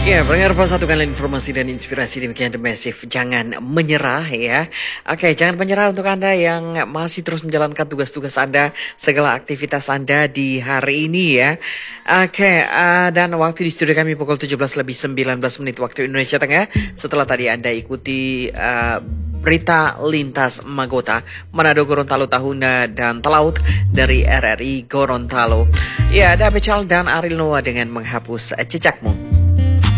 Ya, pendengar satukan informasi dan inspirasi demikian The Massive. Jangan menyerah ya. Oke, jangan menyerah untuk Anda yang masih terus menjalankan tugas-tugas Anda, segala aktivitas Anda di hari ini ya. Oke, dan waktu di studio kami pukul 17 lebih 19 menit waktu Indonesia Tengah. Setelah tadi Anda ikuti berita lintas Magota, Manado, Gorontalo, Tahuna, dan Talaut dari RRI Gorontalo. Ya, ada Becal dan Ariel Noah dengan menghapus jejakmu.